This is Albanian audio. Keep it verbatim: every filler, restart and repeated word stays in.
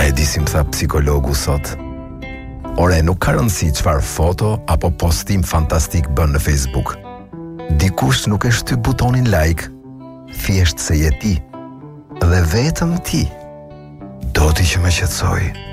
E di si më tha psikologu sot. Ore, nuk ka rëndësi çfarë foto apo postim fantastik bën në Facebook. Dikush nuk e shtyp butonin like, thjesht se je ti. Dhe vetëm ti do t'i që më qetësoj.